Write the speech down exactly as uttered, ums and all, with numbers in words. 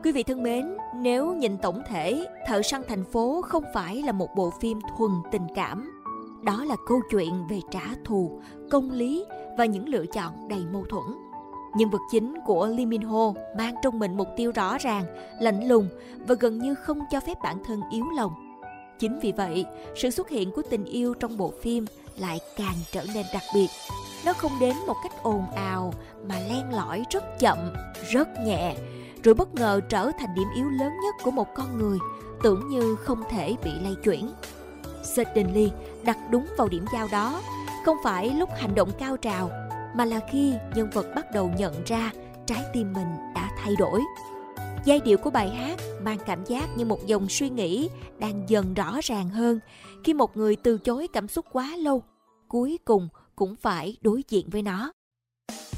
Quý vị thân mến, nếu nhìn tổng thể, Thợ săn thành phố không phải là một bộ phim thuần tình cảm. Đó là câu chuyện về trả thù, công lý và những lựa chọn đầy mâu thuẫn. Nhân vật chính của Lee Min Ho mang trong mình mục tiêu rõ ràng, lạnh lùng và gần như không cho phép bản thân yếu lòng. Chính vì vậy, sự xuất hiện của tình yêu trong bộ phim lại càng trở nên đặc biệt. Nó không đến một cách ồn ào mà len lỏi rất chậm, rất nhẹ, rồi bất ngờ trở thành điểm yếu lớn nhất của một con người, tưởng như không thể bị lay chuyển. Suddenly đặt đúng vào điểm giao đó, không phải lúc hành động cao trào, mà là khi nhân vật bắt đầu nhận ra trái tim mình đã thay đổi. Giai điệu của bài hát mang cảm giác như một dòng suy nghĩ đang dần rõ ràng hơn khi một người từ chối cảm xúc quá lâu, cuối cùng cũng phải đối diện với nó.